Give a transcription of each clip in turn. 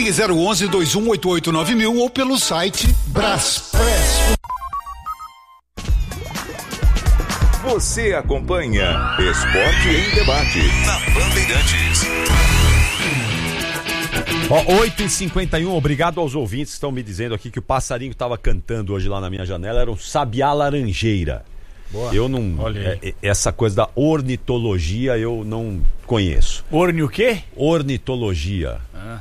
Ligue 011-2188-9000 ou pelo site Braspress. Você acompanha Esporte em Debate na Bandeirantes. 8h51, obrigado aos ouvintes que estão me dizendo aqui que o passarinho que estava cantando hoje lá na minha janela era um sabiá laranjeira. Boa. Eu não. Essa coisa da ornitologia eu não conheço. Orni o quê? Ornitologia.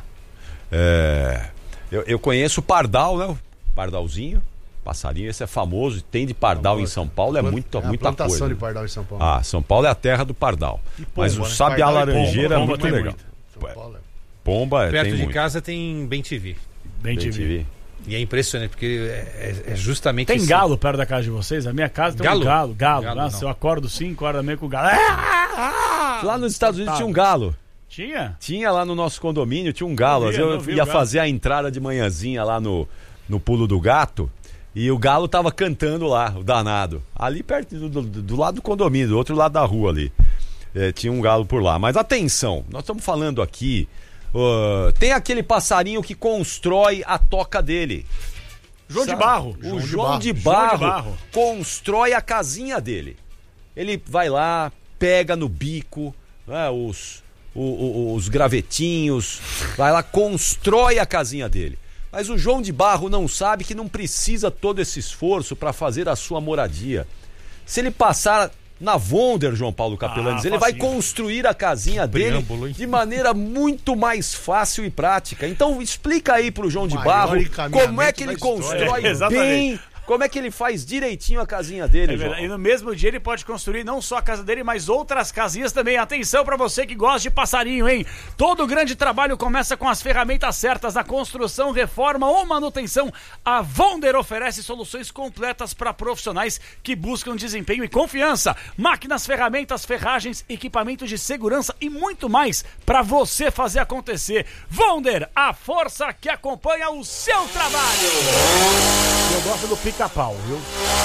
Eu conheço o pardal, né? O pardalzinho, passarinho, esse é famoso. Tem de pardal em São Paulo, muita plantação coisa. De pardal em São Paulo. São Paulo é a terra do pardal. Pomba, mas o sabiá laranjeira é muito legal. São Paulo Pomba perto tem de muito. Casa tem Bem TV. Bem TV. E é impressionante, porque é justamente tem galo perto da casa de vocês? A minha casa tem um galo. Nossa, eu acordo 5 horas da manhã com o galo. Lá nos Estados Unidos tinha um galo. Tinha? Tinha lá no nosso condomínio, tinha um galo. Eu ia fazer a entrada de manhãzinha lá no Pulo do Gato e o galo tava cantando lá, o danado. Ali perto do lado do condomínio, do outro lado da rua ali. Tinha um galo por lá. Mas atenção, nós estamos falando aqui... tem aquele passarinho que constrói a toca dele. João de Barro. O João de Barro constrói a casinha dele. Ele vai lá, pega no bico, né, os gravetinhos, vai lá, constrói a casinha dele. Mas o João de Barro não sabe que não precisa todo esse esforço para fazer a sua moradia. Se ele passar na Wonder, João Paulo Capelanes, ele vai construir a casinha dele de maneira muito mais fácil e prática. Então explica aí pro João de Barro como é que ele constrói bem, como é que ele faz direitinho a casinha dele, João. E no mesmo dia ele pode construir não só a casa dele, mas outras casinhas também. Atenção pra você que gosta de passarinho, hein? Todo grande trabalho começa com as ferramentas certas na construção, reforma ou manutenção. A Wonder oferece soluções completas para profissionais que buscam desempenho e confiança. Máquinas, ferramentas, ferragens, equipamentos de segurança e muito mais para você fazer acontecer. Wonder, a força que acompanha o seu trabalho. Eu gosto do pica-pau, viu?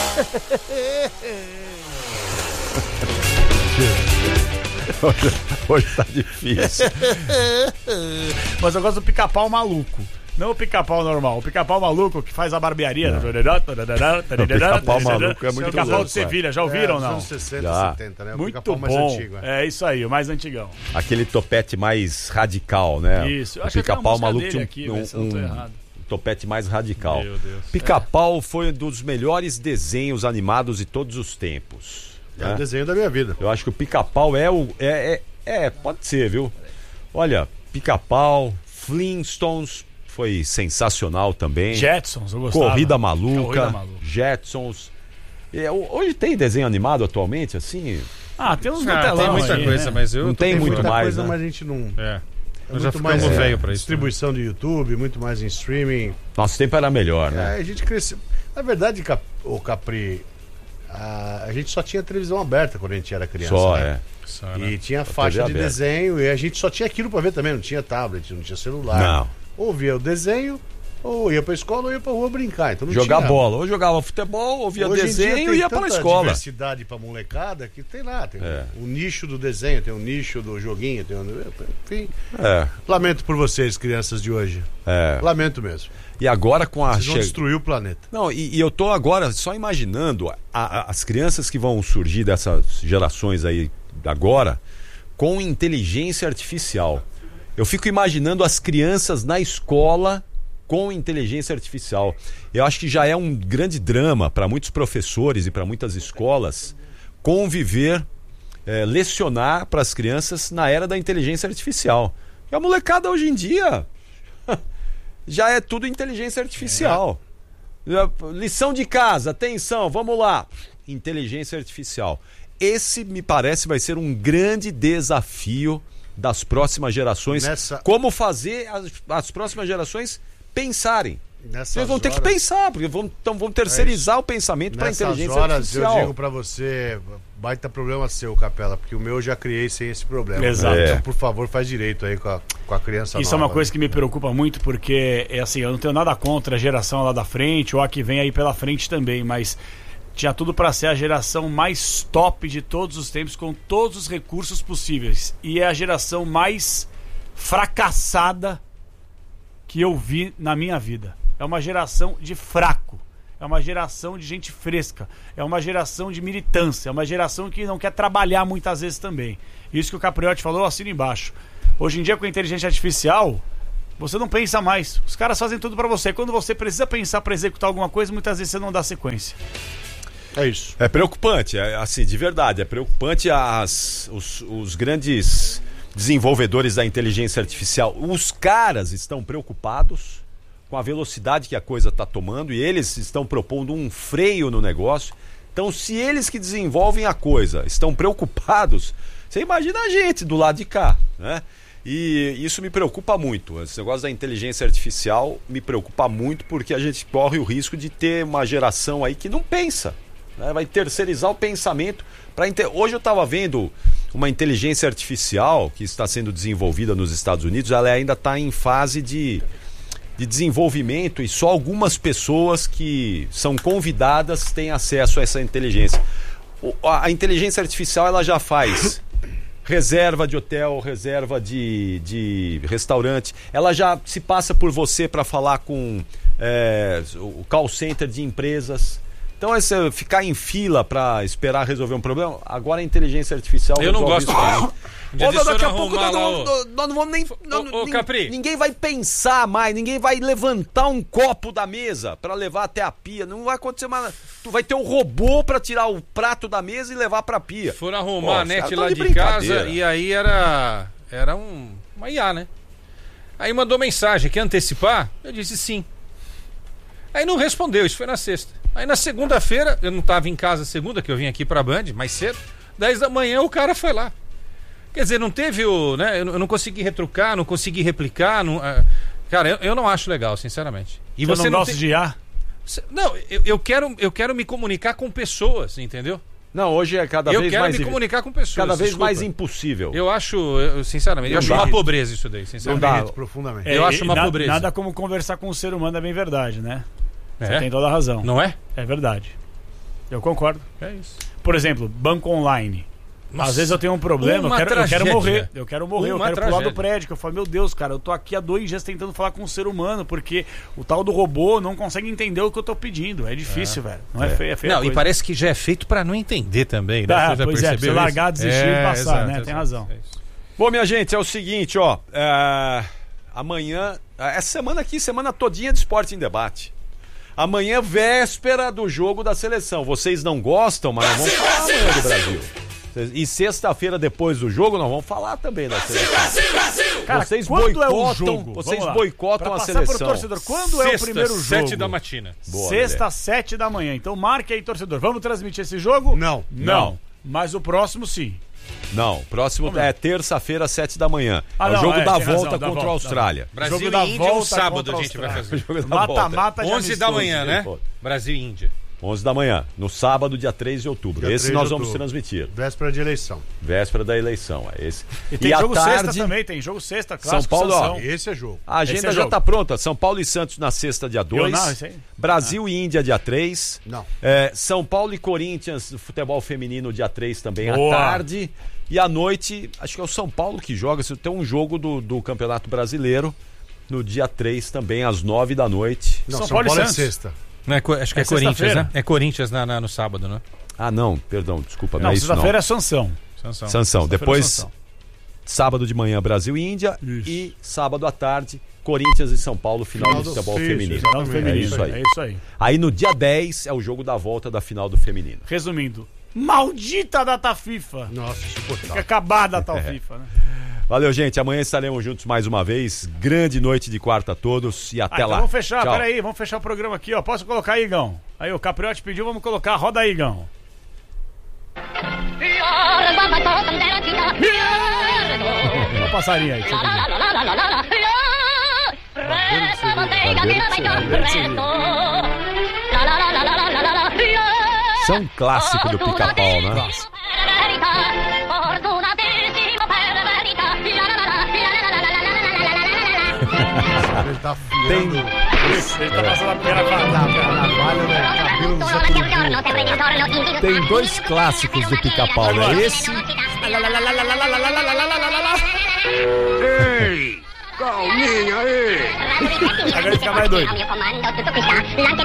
Hoje tá difícil. Mas eu gosto do pica-pau maluco. Não o pica-pau normal, o pica-pau maluco que faz a barbearia. O pica-pau maluco é muito pica-pau louco, de Sevilha, já ouviram ou não? Anos 60, Já. 70, né? O Muito pica-pau mais bom. antigo. É isso aí, o mais antigão. Aquele topete mais radical, né? Isso. Eu O acho que pica-pau tem uma música maluco dele tinha aqui, vê se eu não tô errado. topete mais radical. Meu Deus. Pica-pau foi um dos melhores desenhos animados de todos os tempos. É o desenho da minha vida. Eu acho que o Pica-Pau pode ser, viu? Olha, Pica-Pau, Flintstones foi sensacional também. Jetsons, eu gostava. Corrida Maluca. Jetsons. Hoje tem desenho animado atualmente, assim? Tem uns tem muita coisa, mas eu não tem muito muita mais, coisa, né? mas a gente não... Eu já muito mais ficamos velho pra isso. Distribuição do YouTube, muito mais em streaming. Nosso tempo era melhor, né? A gente cresceu. Na verdade, o Capri, a gente só tinha televisão aberta quando a gente era criança. Só, né? E tinha faixa de desenho e a gente só tinha aquilo pra ver também, não tinha tablet, não tinha celular. Não. Ou via o desenho, ou ia pra escola, ou ia pra rua brincar. Então não jogar tinha... bola, ou jogava futebol, ou via desenho e ia pra escola. Tem diversidade pra molecada que tem lá, tem o nicho do desenho, tem o nicho do joguinho, tem enfim. Lamento por vocês, crianças de hoje. Lamento mesmo. E agora com a... Vocês vão destruir o planeta. Não, e eu tô agora só imaginando as crianças que vão surgir dessas gerações aí agora com inteligência artificial. Eu fico imaginando as crianças na escola com inteligência artificial. Eu acho que já é um grande drama para muitos professores e para muitas escolas conviver, lecionar para as crianças na era da inteligência artificial. E a molecada hoje em dia já é tudo inteligência artificial. Lição de casa, atenção, vamos lá. Inteligência artificial. Esse, me parece, vai ser um grande desafio das próximas gerações. Como fazer as próximas gerações pensarem. Eles vão ter que pensar, porque vão terceirizar o pensamento para a inteligência artificial. Eu digo para você, baita problema seu, Capela, porque o meu eu já criei sem esse problema. Exato. Então, por favor, faz direito aí com a criança Isso nova. É uma coisa que me preocupa muito, porque assim, eu não tenho nada contra a geração lá da frente, ou a que vem aí pela frente também, mas tinha tudo para ser a geração mais top de todos os tempos, com todos os recursos possíveis. E é a geração mais fracassada que eu vi na minha vida. É uma geração de fraco. É uma geração de gente fresca. É uma geração de militância. É uma geração que não quer trabalhar muitas vezes também. Isso que o Capriotti falou, eu assino embaixo. Hoje em dia, com a inteligência artificial, você não pensa mais. Os caras fazem tudo pra você. Quando você precisa pensar pra executar alguma coisa, muitas vezes você não dá sequência. É isso. É preocupante, assim, de verdade. É preocupante os grandes desenvolvedores da inteligência artificial. Os caras estão preocupados com a velocidade que a coisa está tomando e eles estão propondo um freio no negócio. Então, se eles que desenvolvem a coisa estão preocupados, você imagina a gente do lado de cá, né? E isso me preocupa muito. Esse negócio da inteligência artificial me preocupa muito porque a gente corre o risco de ter uma geração aí que não pensa, né? Vai terceirizar o pensamento. Hoje eu estava vendo uma inteligência artificial que está sendo desenvolvida nos Estados Unidos. Ela ainda está em fase de desenvolvimento e só algumas pessoas que são convidadas têm acesso a essa inteligência. A inteligência artificial ela já faz reserva de hotel, reserva de restaurante, ela já se passa por você para falar com o call center de empresas. Então, você ficar em fila para esperar resolver um problema, agora a inteligência artificial eu não gosto disso. Daqui a pouco nós não vamos nem... Capri. Ninguém vai pensar mais, ninguém vai levantar um copo da mesa para levar até a pia. Não vai acontecer mais. Tu vai ter um robô para tirar o prato da mesa e levar para a pia. Foram arrumar a net lá de casa e aí era uma IA, né? Aí mandou mensagem, quer antecipar? Eu disse sim. Aí não respondeu, isso foi na sexta. Aí na segunda-feira, eu não estava em casa segunda, que eu vim aqui pra Band, mais cedo, 10 da manhã o cara foi lá. Quer dizer, não teve o... né? Eu não consegui retrucar, não consegui replicar. Não, cara, eu não acho legal, sinceramente. E você não gosta de IA? Não, eu quero me comunicar com pessoas, entendeu? Não, hoje é cada vez mais... Eu quero me comunicar com pessoas. Cada vez mais impossível. Eu acho, sinceramente, eu acho uma pobreza isso daí, sinceramente. Profundamente. Eu acho uma pobreza. Nada como conversar com o ser humano, é bem verdade, né? Você É? tem toda a razão. Não é? É verdade. Eu concordo. É isso. Por exemplo, banco online. Nossa, às vezes eu tenho um problema, eu quero morrer. Eu quero morrer, eu quero pular do prédio. Eu falo, meu Deus, cara, eu tô aqui há 2 dias tentando falar com um ser humano, porque o tal do robô não consegue entender o que eu tô pedindo. É difícil, velho. Não é feio. Não, e parece que já é feito pra não entender também, né? Você já percebeu você largar, desistir e passar, né? Tem razão. Bom, minha gente, é o seguinte, ó. Amanhã, essa semana aqui, semana todinha de Esporte em Debate. Amanhã, véspera do jogo da seleção. Vocês não gostam, mas nós vamos falar amanhã do Brasil. E sexta-feira, depois do jogo, nós vamos falar também da seleção. Cara, vocês boicotam a seleção. Pro torcedor, quando é o primeiro jogo? 7 da matina. Sexta, 7 da manhã. Então marque aí, torcedor. Vamos transmitir esse jogo? Não. Mas o próximo, sim. Não, o próximo é terça-feira, 7 da manhã. É o jogo da volta contra a Austrália. Brasil Jogo da e Índia volta no sábado contra a gente vai fazer. Mata-mata 11 da manhã, né? Brasil e Índia. 11 da manhã, no sábado, dia 3 de outubro. Esse nós vamos transmitir. Véspera de eleição. Véspera da eleição, é esse. E tem jogo sexta também, tem jogo sexta, clássico. São Paulo, ó, esse é jogo. A agenda já está pronta. São Paulo e Santos na sexta, dia 2. Brasil e Índia, dia 3. Não. São Paulo e Corinthians, futebol feminino, dia 3 também, à tarde. E à noite, acho que é o São Paulo que joga. Tem um jogo do Campeonato Brasileiro no dia 3 também, às 9 da noite. Não, São Paulo é sexta. Não, acho que é Corinthians, né? É Corinthians no sábado, né? Ah, não, perdão, desculpa. Não, é isso, sexta-feira é Sansão. Sansão. Depois, sábado de manhã, Brasil e Índia. Isso. E sábado à tarde, Corinthians e São Paulo, final do futebol feminino. Final do feminino. É isso aí. Aí no dia 10 é o jogo da volta da final do feminino. Resumindo, maldita data FIFA. Nossa, insuportável. Tem que acabar a data FIFA, né? Valeu, gente. Amanhã estaremos juntos mais uma vez. Grande noite de quarta a todos e até lá. Então vamos fechar, peraí, vamos fechar o programa aqui, ó. Posso colocar aí, Igão? Aí o Capriotti pediu, vamos colocar. Roda aí, Igão. Uma passarinha aí, Isso é um clássico do Pica-Pau, né? Ele tá Ele tá passando a primeira navalha, né? Cabelo no Tem 2 clássicos do Pica-Pau, né? Esse... Ei! Calminha aí. Agora fica mais doido.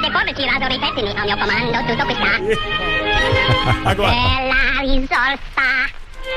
Agora.